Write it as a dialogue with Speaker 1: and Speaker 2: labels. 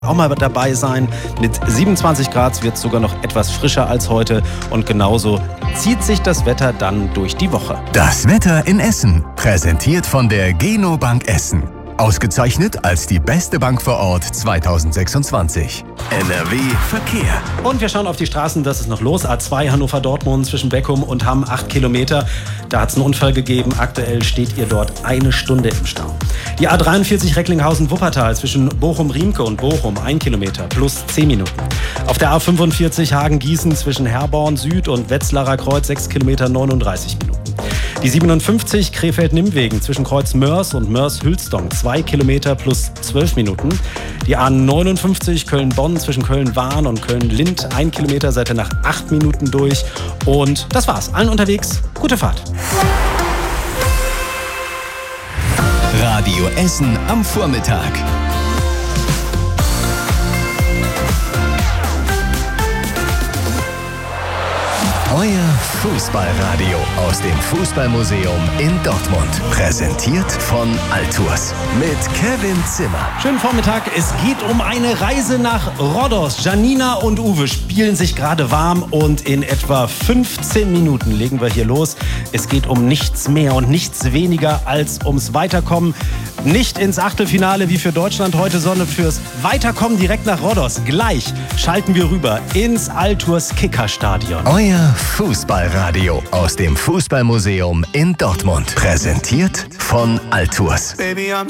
Speaker 1: auch mal dabei sein. Mit 27 Grad wird es sogar noch etwas frischer als heute und genauso zieht sich das Wetter dann durch die Woche.
Speaker 2: Das Wetter in Essen, präsentiert von der Geno Bank Essen. Ausgezeichnet als die beste Bank vor Ort 2026. NRW Verkehr.
Speaker 1: Und wir schauen auf die Straßen, das ist noch los. A2 Hannover-Dortmund zwischen Beckum und Hamm, 8 Kilometer. Da hat es einen Unfall gegeben. Aktuell steht ihr dort 1 Stunde im Stau. Die A43 Recklinghausen-Wuppertal zwischen Bochum-Riemke und Bochum, 1 Kilometer plus 10 Minuten. Auf der A45 Hagen-Gießen zwischen Herborn Süd und Wetzlarer Kreuz, 6 Kilometer 39 Minuten. Die 57 Krefeld-Nimwegen zwischen Kreuz Mörs und Mörs-Hülsdong, 2 Kilometer plus 12 Minuten. Die A59 Köln-Bonn zwischen Köln-Wahn und Köln-Lindt, 1 Kilometer, seid ihr nach 8 Minuten durch. Und das war's. Allen unterwegs, gute Fahrt.
Speaker 2: Radio Essen am Vormittag. Euer Fußballradio aus dem Fußballmuseum in Dortmund. Präsentiert von Altours mit Kevin Zimmer.
Speaker 1: Schönen Vormittag. Es geht um eine Reise nach Rhodos. Janina und Uwe spielen sich gerade warm und in etwa 15 Minuten legen wir hier los. Es geht um nichts mehr und nichts weniger als ums Weiterkommen. Nicht ins Achtelfinale wie für Deutschland heute, sondern fürs Weiterkommen direkt nach Rhodos. Gleich schalten wir rüber ins Altours Kickerstadion.
Speaker 2: Euer Fußballradio aus dem Fußballmuseum in Dortmund. Präsentiert von Altours.
Speaker 3: Baby, I'm